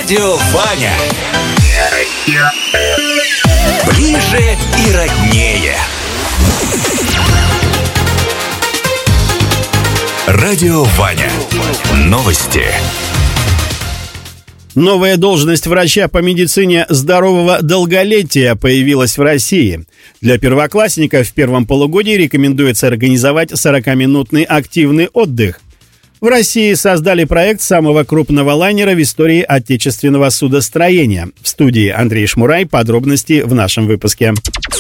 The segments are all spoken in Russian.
Радио Ваня. Ближе и роднее. Радио Ваня. Новости. Новая должность врача по медицине здорового долголетия появилась в России. Для первоклассников в первом полугодии рекомендуется организовать 40-минутный активный отдых. В России создали проект самого крупного лайнера в истории отечественного судостроения. В студии Андрей Шмурай. Подробности в нашем выпуске.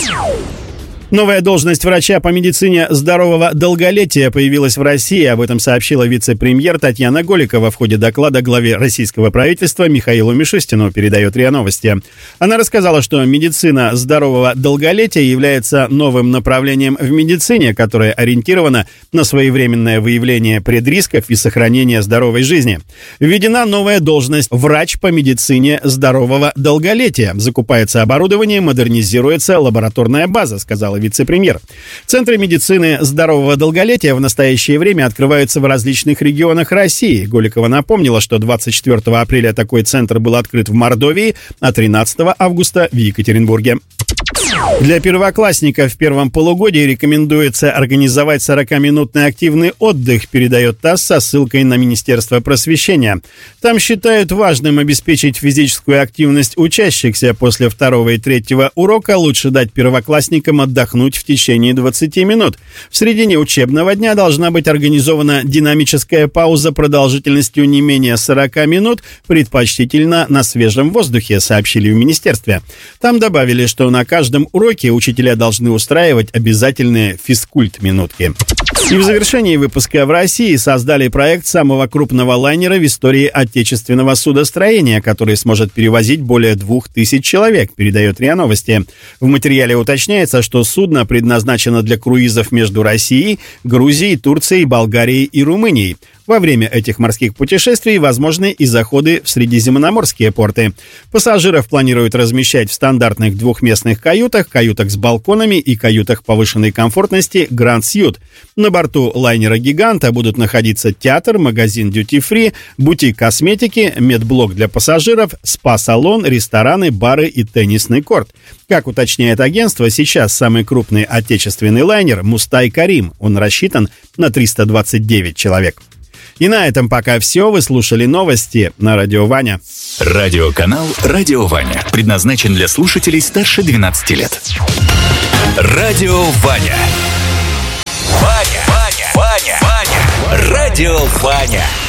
Новая должность врача по медицине здорового долголетия появилась в России. Об этом сообщила вице-премьер Татьяна Голикова в ходе доклада главе российского правительства Михаилу Мишустину, передает РИА Новости. Она рассказала, что медицина здорового долголетия является новым направлением в медицине, которое ориентировано на своевременное выявление предрисков и сохранение здоровой жизни. Введена новая должность врач по медицине здорового долголетия. Закупается оборудование, модернизируется лабораторная база, сказала вице-премьер. Центры медицины здорового долголетия в настоящее время открываются в различных регионах России. Голикова напомнила, что 24 апреля такой центр был открыт в Мордовии, а 13 августа в Екатеринбурге. Для первоклассников в первом полугодии рекомендуется организовать 40-минутный активный отдых, передает ТАСС со ссылкой на Министерство просвещения. Там считают важным обеспечить физическую активность учащихся. После второго и третьего урока лучше дать первоклассникам отдохнуть в течение 20 минут. В середине учебного дня должна быть организована динамическая пауза продолжительностью не менее 40 минут, предпочтительно на свежем воздухе, сообщили в министерстве. Там добавили, что на каждом уроке учителя должны устраивать обязательные физкульт-минутки. И в завершении выпуска: в России создали проект самого крупного лайнера в истории отечественного судостроения, который сможет перевозить более 2000 человек, передает РИА Новости. В материале уточняется, что судно предназначено для круизов между Россией, Грузией, Турцией, Болгарией и Румынией. Во время этих морских путешествий возможны и заходы в средиземноморские порты. Пассажиров планируют размещать в стандартных двухместных каютах, каютах с балконами и каютах повышенной комфортности Гранд Сьют. На борту лайнера-гиганта будут находиться театр, магазин дьюти-фри, бутик косметики, медблок для пассажиров, спа-салон, рестораны, бары и теннисный корт. Как уточняет агентство, сейчас самый крупный отечественный лайнер «Мустай Карим». Он рассчитан на 329 человек. И на этом пока все. Вы слушали новости на Радио Ваня. Радиоканал «Радио Ваня» предназначен для слушателей старше 12 лет. Радио Ваня. Ваня. Радио Ваня.